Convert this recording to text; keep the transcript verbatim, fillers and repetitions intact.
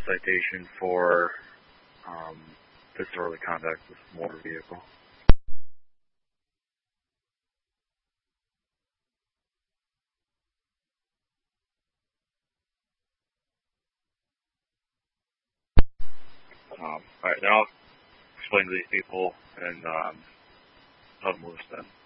citation for um, disorderly conduct with motor vehicle. Um, all right, now I'll explain to these people and um, tell them to listen.